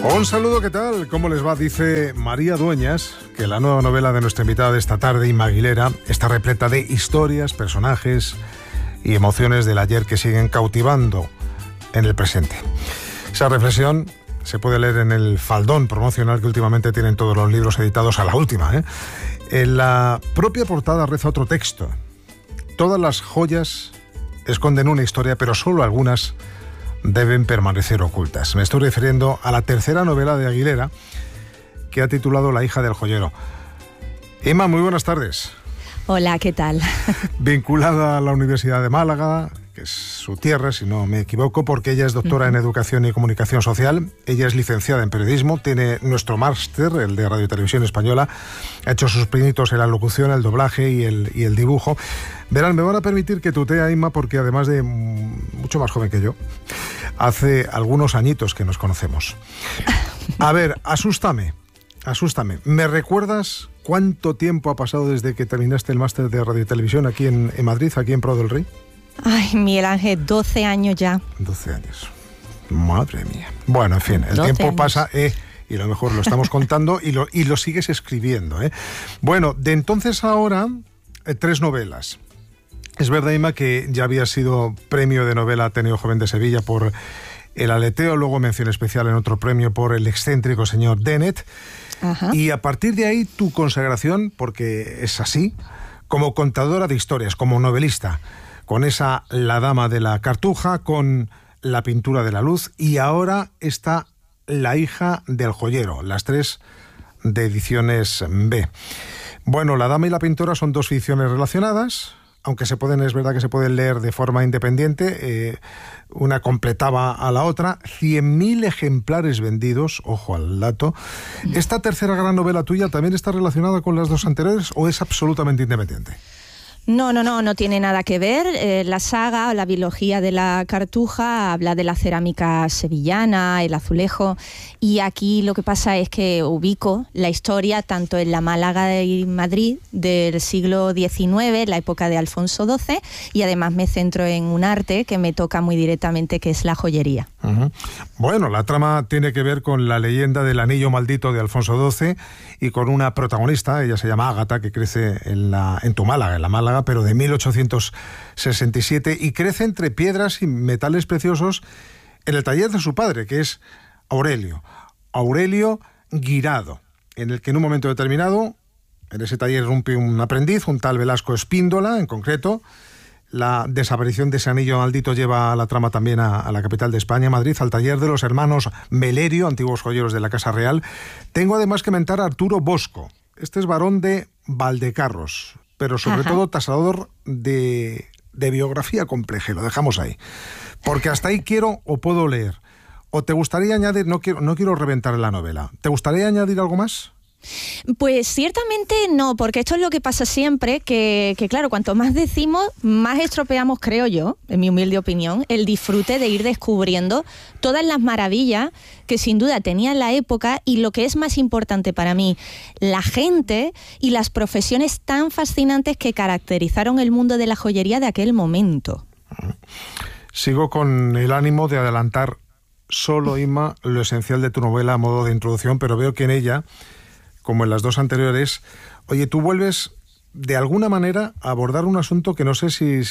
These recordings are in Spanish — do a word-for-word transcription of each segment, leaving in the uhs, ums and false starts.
Un saludo, ¿qué tal? ¿Cómo les va? Dice María Dueñas que la nueva novela de nuestra invitada de esta tarde, Inma Aguilera, está repleta de historias, personajes y emociones del ayer que siguen cautivando en el presente. Esa reflexión se puede leer en el faldón promocional que últimamente tienen todos los libros editados a la última, ¿eh? En la propia portada reza otro texto. Todas las joyas esconden una historia, pero solo algunas deben permanecer ocultas. Me estoy refiriendo a la tercera novela de Aguilera, que ha titulado La hija del joyero. Inma, muy buenas tardes. Hola, ¿qué tal? Vinculada a la Universidad de Málaga, que es su tierra, si no me equivoco, porque ella es doctora uh-huh. en Educación y Comunicación Social, ella es licenciada en Periodismo, tiene nuestro máster, el de Radio y Televisión Española, ha hecho sus pinitos en la locución, el doblaje y el, y el dibujo. Verán, me van a permitir que tutee a Inma porque además de mucho más joven que yo, hace algunos añitos que nos conocemos. A ver, asústame, asústame. ¿Me recuerdas cuánto tiempo ha pasado desde que terminaste el máster de Radio y Televisión aquí en, en Madrid, aquí en Pro del Rey? Ay, Miguel Ángel, doce años ya. doce años. Madre mía. Bueno, en fin, el tiempo años. pasa... Eh, y lo mejor lo estamos contando y lo, y lo sigues escribiendo, ¿eh? Bueno, de entonces a ahora, eh, tres novelas. Es verdad, Inma, que ya había sido premio de novela Ateneo Joven de Sevilla por El Aleteo, luego mención especial en otro premio por El excéntrico señor Dennett. Ajá. Y a partir de ahí tu consagración, porque es así, como contadora de historias, como novelista, con esa La dama de la cartuja, con La pintura de la luz, y ahora está La hija del joyero, las tres de Ediciones B. Bueno, La dama y la pintora son dos ficciones relacionadas, aunque se pueden, es verdad que se pueden leer de forma independiente, eh, una completaba a la otra, cien mil ejemplares vendidos, ojo al dato. ¿Esta tercera gran novela tuya también está relacionada con las dos anteriores o es absolutamente independiente? No, no, no, no tiene nada que ver. Eh, la saga o la biología de la cartuja habla de la cerámica sevillana, el azulejo, y aquí lo que pasa es que ubico la historia tanto en la Málaga y Madrid del siglo diecinueve, la época de Alfonso doce, y además me centro en un arte que me toca muy directamente, que es la joyería. Uh-huh. Bueno, la trama tiene que ver con la leyenda del anillo maldito de Alfonso doce y con una protagonista, ella se llama Ágata, que crece en, la, en tu Málaga, en la Málaga, pero de mil ochocientos sesenta y siete, y crece entre piedras y metales preciosos en el taller de su padre, que es Aurelio, Aurelio Guirado, en el que en un momento determinado, en ese taller rompe un aprendiz, un tal Velasco Espíndola, en concreto. La desaparición de ese anillo maldito lleva a la trama también a, a la capital de España, Madrid, al taller de los hermanos Melerio, antiguos joyeros de la Casa Real. Tengo además que mentar a Arturo Bosco. Este es varón de Valdecarros, pero sobre Ajá. todo tasador de, de biografía compleja, y lo dejamos ahí. Porque hasta ahí quiero o puedo leer. ¿O te gustaría añadir, no quiero, no quiero reventar la novela, ¿te gustaría añadir algo más? Pues ciertamente no, porque esto es lo que pasa siempre, que, que claro, cuanto más decimos, más estropeamos, creo yo, en mi humilde opinión, el disfrute de ir descubriendo todas las maravillas que sin duda tenía la época y, lo que es más importante para mí, la gente y las profesiones tan fascinantes que caracterizaron el mundo de la joyería de aquel momento. Sigo con el ánimo de adelantar solo, Inma, lo esencial de tu novela a modo de introducción, pero veo que en ella, como en las dos anteriores, oye, tú vuelves de alguna manera a abordar un asunto que no sé si,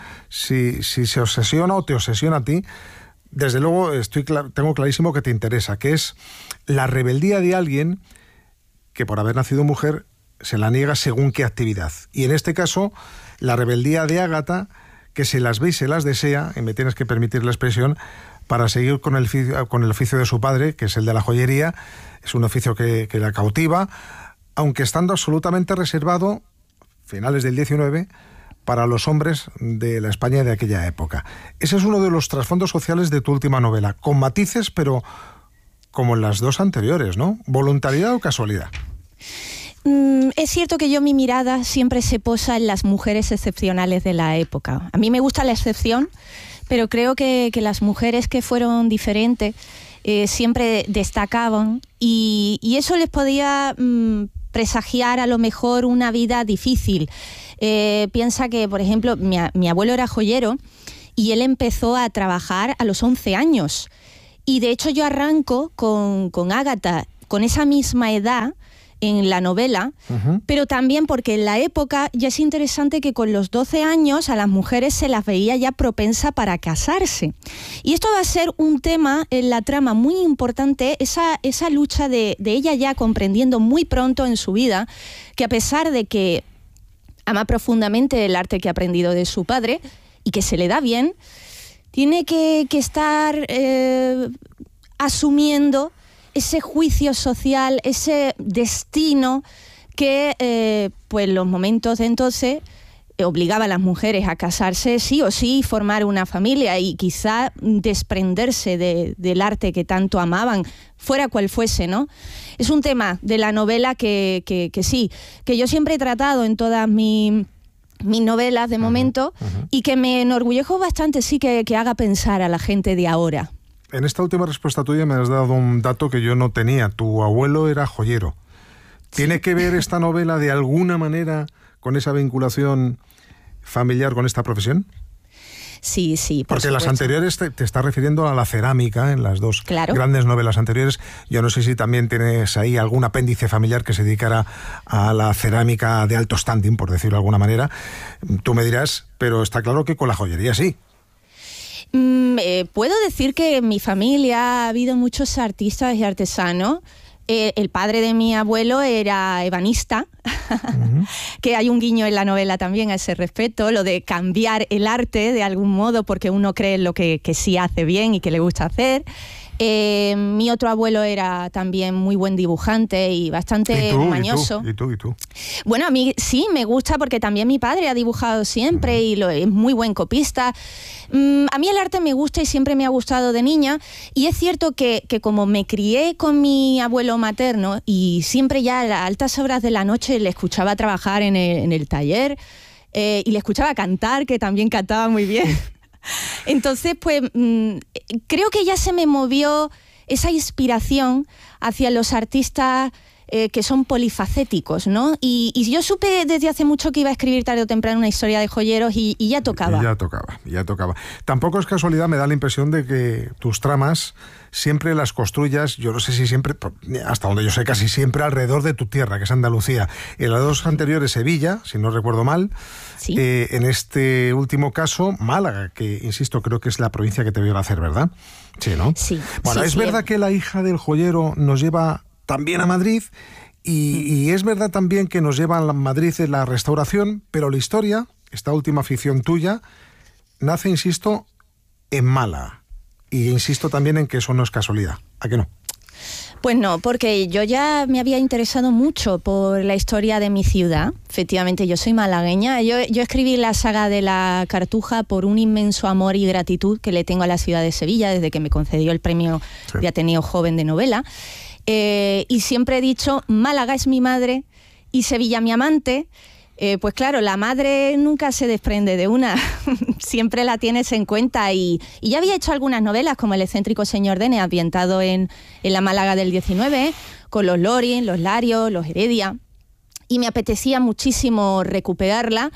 si, si se obsesiona o te obsesiona a ti. Desde luego estoy clar- tengo clarísimo que te interesa, que es la rebeldía de alguien que por haber nacido mujer se la niega según qué actividad. Y en este caso, la rebeldía de Ágata, que se las ve y se las desea, y me tienes que permitir la expresión, para seguir con el, con el oficio de su padre, que es el de la joyería. Es un oficio que, que la cautiva, aunque estando absolutamente reservado, finales del diecinueve, para los hombres de la España de aquella época. Ese es uno de los trasfondos sociales de tu última novela, con matices, pero como en las dos anteriores, ¿no? ¿Voluntariedad o casualidad? Mm, es cierto que yo, mi mirada siempre se posa en las mujeres excepcionales de la época. A mí me gusta la excepción, pero creo que, que las mujeres que fueron diferentes eh, siempre destacaban y, y eso les podía mm, presagiar a lo mejor una vida difícil. Eh, piensa que, por ejemplo, mi, mi abuelo era joyero y él empezó a trabajar a los once años. Y de hecho yo arranco con, con Ágata con esa misma edad en la novela, uh-huh. pero también porque en la época ya es interesante que con los doce años a las mujeres se las veía ya propensa para casarse. Y esto va a ser un tema en la trama muy importante, esa, esa lucha de, de ella ya comprendiendo muy pronto en su vida que a pesar de que ama profundamente el arte que ha aprendido de su padre y que se le da bien, tiene que, que estar eh, asumiendo ese juicio social, ese destino que eh, pues los momentos de entonces eh, obligaba a las mujeres a casarse sí o sí, formar una familia y quizá desprenderse de, del arte que tanto amaban, fuera cual fuese, ¿no? Es un tema de la novela que, que, que sí, que yo siempre he tratado en todas mis, mis novelas de momento uh-huh, uh-huh. y que me enorgullejo bastante, sí, que, que haga pensar a la gente de ahora. En esta última respuesta tuya me has dado un dato que yo no tenía. Tu abuelo era joyero. ¿Tiene sí. que ver esta novela de alguna manera con esa vinculación familiar con esta profesión? Sí, sí, por Porque supuesto. las anteriores te, te está refiriendo a la cerámica, en las dos claro. grandes novelas anteriores. Yo no sé si también tienes ahí algún apéndice familiar que se dedicara a la cerámica de alto standing, por decirlo de alguna manera. Tú me dirás, pero está claro que con la joyería sí. Mm, eh, puedo decir que en mi familia ha habido muchos artistas y artesanos. Eh, el padre de mi abuelo era ebanista, uh-huh. que hay un guiño en la novela también a ese respecto, lo de cambiar el arte de algún modo porque uno cree en lo que, que sí hace bien y que le gusta hacer. Eh, mi otro abuelo era también muy buen dibujante y bastante ¿Y tú, mañoso. ¿Y tú? ¿Y tú? ¿Y tú? Bueno, a mí sí me gusta porque también mi padre ha dibujado siempre y lo, es muy buen copista. Mm, a mí el arte me gusta y siempre me ha gustado de niña y es cierto que, que como me crié con mi abuelo materno y siempre ya a las altas horas de la noche le escuchaba trabajar en el, en el taller eh, y le escuchaba cantar, que también cantaba muy bien. Entonces, pues mmm, creo que ya se me movió esa inspiración hacia los artistas eh, que son polifacéticos, ¿no? Y, y yo supe desde hace mucho que iba a escribir tarde o temprano una historia de joyeros y, y ya tocaba. Y ya tocaba, ya tocaba. Tampoco es casualidad, me da la impresión de que tus tramas siempre las construyas, yo no sé si siempre, hasta donde yo sé, casi siempre alrededor de tu tierra, que es Andalucía. En las dos anteriores, Sevilla, si no recuerdo mal. Sí. Eh, en este último caso, Málaga, que, insisto, creo que es la provincia que te vio nacer, ¿verdad? Sí, ¿no? Sí. Bueno, sí, es sí. verdad que la hija del joyero nos lleva también a Madrid y, y es verdad también que nos lleva a Madrid en la restauración, pero la historia, esta última ficción tuya, nace, insisto, en Málaga. Y insisto también en que eso no es casualidad. ¿A qué no? Pues no, porque yo ya me había interesado mucho por la historia de mi ciudad. Efectivamente, yo soy malagueña. Yo, yo escribí la saga de la Cartuja por un inmenso amor y gratitud que le tengo a la ciudad de Sevilla desde que me concedió el premio sí. de Ateneo Joven de Novela. Eh, y siempre he dicho, Málaga es mi madre y Sevilla mi amante. Eh, pues claro, la madre nunca se desprende de una, siempre la tienes en cuenta y, y ya había hecho algunas novelas como El excéntrico señor Dene, ambientado en, en la Málaga del diecinueve, con los Lorin, los Larios, los Heredia, y me apetecía muchísimo recuperarla,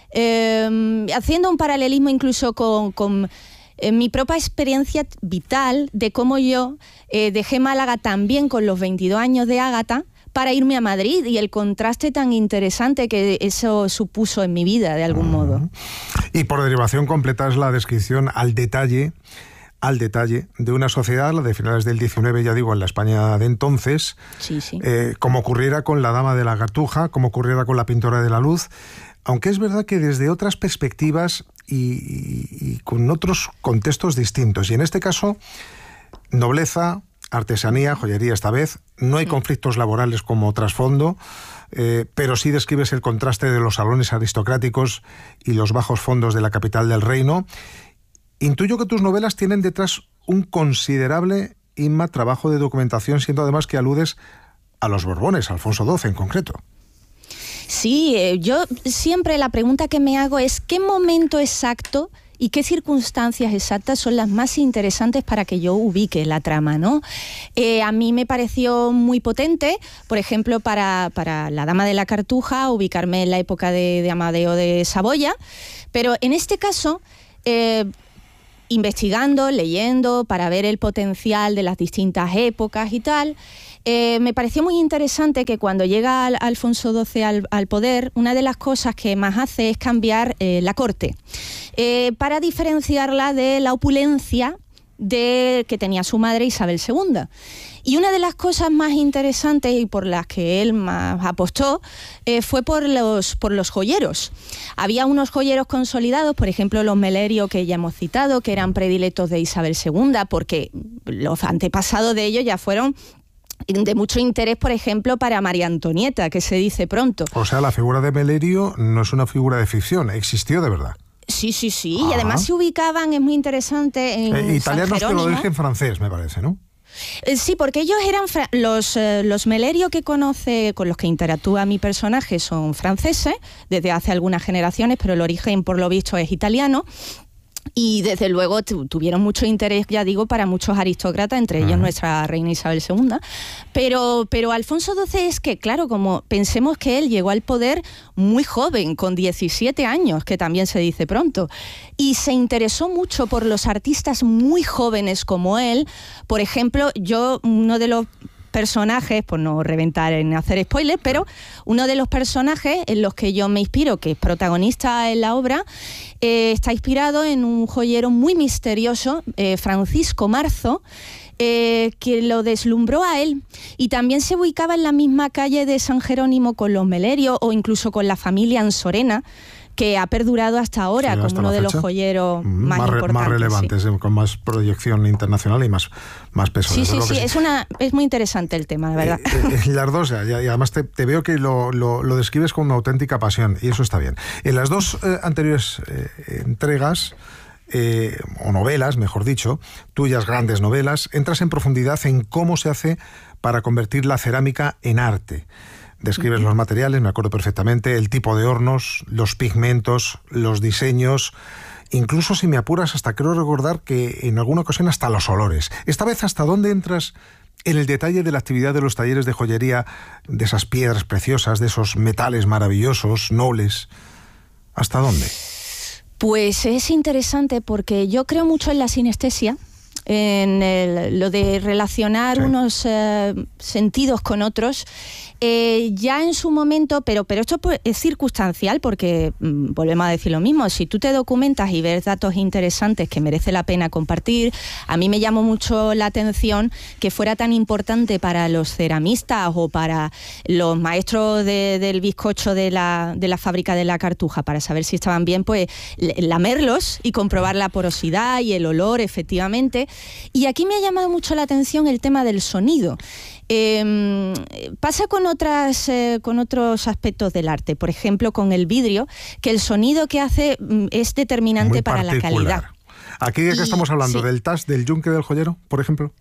eh, haciendo un paralelismo incluso con... con eh, mi propia experiencia vital de cómo yo eh, dejé Málaga también con los veintidós años de Ágata, para irme a Madrid y el contraste tan interesante que eso supuso en mi vida, de algún uh-huh. modo. Y por derivación completas la descripción al detalle, al detalle de una sociedad, la de finales del diecinueve, ya digo, en la España de entonces, sí, sí. Eh, como ocurriera con la Dama de la Cartuja, como ocurriera con la Pintora de la Luz, aunque es verdad que desde otras perspectivas y, y, y con otros contextos distintos. Y en este caso, nobleza, artesanía, joyería esta vez, no hay conflictos laborales como trasfondo, eh, pero sí describes el contraste de los salones aristocráticos y los bajos fondos de la capital del reino. Intuyo que tus novelas tienen detrás un considerable inma trabajo de documentación, siendo además que aludes a los Borbones, a Alfonso doce en concreto. Sí, eh, yo siempre la pregunta que me hago es ¿qué momento exacto y qué circunstancias exactas son las más interesantes para que yo ubique la trama, ¿no? Eh, a mí me pareció muy potente, por ejemplo, para, para La Dama de la Cartuja, ubicarme en la época de, de Amadeo de Saboya, pero en este caso... Eh, investigando, leyendo, para ver el potencial de las distintas épocas y tal, eh, me pareció muy interesante que cuando llega al, Alfonso doce al, al poder, una de las cosas que más hace es cambiar eh, la corte, eh, para diferenciarla de la opulencia de, que tenía su madre Isabel segunda. Y una de las cosas más interesantes y por las que él más apostó eh, fue por los, por los joyeros. Había unos joyeros consolidados, por ejemplo los Melerio que ya hemos citado, que eran predilectos de Isabel segunda, porque los antepasados de ellos ya fueron de mucho interés, por ejemplo, para María Antonieta, que se dice pronto. O sea, la figura de Melerio no es una figura de ficción, existió de verdad. Sí, sí, sí, ah. Y además se ubicaban, es muy interesante, en eh, italianos San Jerónimo. Que lo dejen francés, me parece, ¿no? Sí, porque ellos eran los, eh, los Melerio que conoce, con los que interactúa mi personaje, son franceses desde hace algunas generaciones, pero el origen por lo visto es italiano. Y desde luego tuvieron mucho interés, ya digo, para muchos aristócratas, entre ellos uh-huh. nuestra reina Isabel segunda. Pero, pero Alfonso doce es que, claro, como pensemos que él llegó al poder muy joven, con diecisiete años, que también se dice pronto, y se interesó mucho por los artistas muy jóvenes como él. Por ejemplo, yo, uno de los personajes, por no reventar en hacer spoilers, pero uno de los personajes en los que yo me inspiro, que es protagonista en la obra, eh, está inspirado en un joyero muy misterioso, eh, Francisco Marzo, eh, que lo deslumbró a él, y también se ubicaba en la misma calle de San Jerónimo con los Melerio o incluso con la familia Ansorena, que ha perdurado hasta ahora, sí, hasta como uno de los joyeros más, más importantes. Más relevantes, sí. Con más proyección internacional y más, más peso. Sí, sí, sí, es, una, es muy interesante el tema, de verdad. Eh, eh, las dos, y además te, te veo que lo, lo, lo describes con una auténtica pasión, y eso está bien. En las dos eh, anteriores eh, entregas, eh, o novelas, mejor dicho, tuyas grandes novelas, entras en profundidad en cómo se hace para convertir la cerámica en arte. Describes los materiales, me acuerdo perfectamente, el tipo de hornos, los pigmentos, los diseños, incluso si me apuras hasta creo recordar que en alguna ocasión hasta los olores. Esta vez, ¿hasta dónde entras en el detalle de la actividad de los talleres de joyería, de esas piedras preciosas, de esos metales maravillosos, nobles? ¿Hasta dónde? Pues es interesante porque yo creo mucho en la sinestesia, en el, lo de relacionar sí. unos eh, sentidos con otros. Eh, ya en su momento, pero, pero esto es circunstancial porque, mmm, volvemos a decir lo mismo, si tú te documentas y ves datos interesantes que merece la pena compartir, a mí me llamó mucho la atención que fuera tan importante para los ceramistas o para los maestros de, del bizcocho de la, de la fábrica de la Cartuja, para saber si estaban bien, pues lamerlos y comprobar la porosidad y el olor, efectivamente. Y aquí me ha llamado mucho la atención el tema del sonido. Eh, pasa con otras eh, con otros aspectos del arte, por ejemplo con el vidrio, que el sonido que hace mm, es determinante para la calidad. Aquí de qué estamos hablando, sí. ¿Del tas del yunque del joyero, por ejemplo?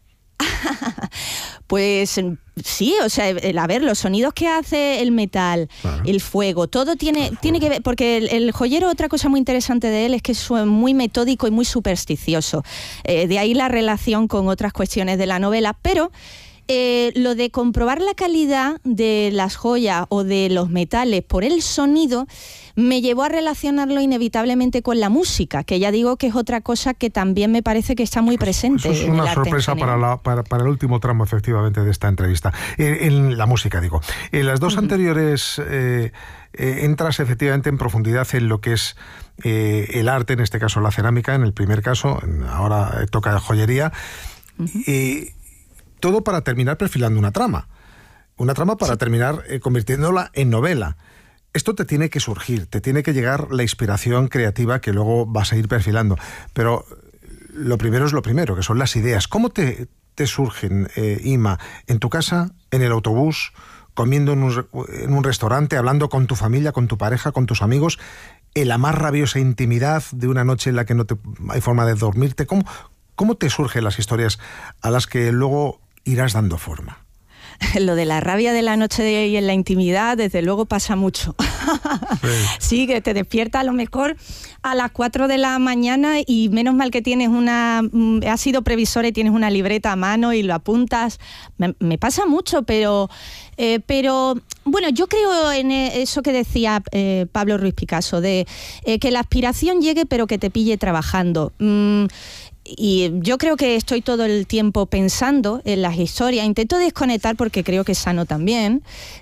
Pues sí, o sea, a ver, los sonidos que hace el metal, claro. el fuego, todo tiene, tiene que ver, porque el, el joyero, otra cosa muy interesante de él es que es muy metódico y muy supersticioso. Eh, de ahí la relación con otras cuestiones de la novela, pero Eh, lo de comprobar la calidad de las joyas o de los metales por el sonido me llevó a relacionarlo inevitablemente con la música, que ya digo que es otra cosa que también me parece que está muy presente. Eso es en una el arte sorpresa para, la, para, para el último tramo, efectivamente, de esta entrevista. En, en la música, digo. En las dos uh-huh. anteriores eh, eh, entras efectivamente en profundidad en lo que es eh, el arte, en este caso la cerámica, en el primer caso, ahora toca joyería. Uh-huh. Y todo para terminar perfilando una trama. Una trama para sí. terminar eh, convirtiéndola en novela. Esto te tiene que surgir, te tiene que llegar la inspiración creativa que luego vas a ir perfilando. Pero lo primero es lo primero, que son las ideas. ¿Cómo te, te surgen, eh, Ima? ¿En tu casa? ¿En el autobús? ¿Comiendo en un, en un restaurante? ¿Hablando con tu familia, con tu pareja, con tus amigos? ¿En la más rabiosa intimidad de una noche en la que no te, hay forma de dormirte? ¿Cómo, cómo te surgen las historias a las que luego irás dando forma? lo de la rabia de la noche y en la intimidad, desde luego pasa mucho. Sí. Sí, que te despierta a lo mejor a las cuatro de la mañana y menos mal que tienes una, has sido previsora y tienes una libreta a mano y lo apuntas. Me, me pasa mucho, pero, eh, pero bueno, yo creo en eso que decía eh, Pablo Ruiz Picasso, de eh, que la aspiración llegue pero que te pille trabajando. Mm, Y yo creo que estoy todo el tiempo pensando en las historias, intento desconectar porque creo que es sano también,